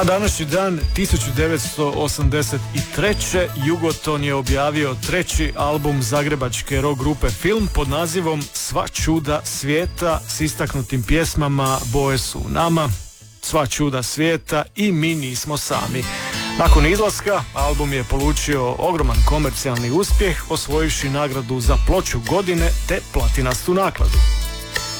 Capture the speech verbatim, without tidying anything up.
Današnji dan tisuću devetsto osamdeset treće. Jugoton je objavio treći album zagrebačke rock grupe Film pod nazivom Sva čuda svijeta s istaknutim pjesmama Boje su u nama, Sva čuda svijeta i Mi nismo sami. Nakon izlaska album je polučio ogroman komercijalni uspjeh, osvojivši nagradu za ploču godine te platinastu nakladu.